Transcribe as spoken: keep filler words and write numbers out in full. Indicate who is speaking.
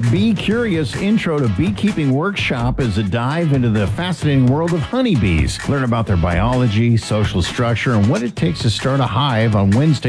Speaker 1: Bee Curious Intro to Beekeeping Workshop is a dive into the fascinating world of honeybees. Learn about their biology, social structure, and what it takes to start a hive on Wednesday.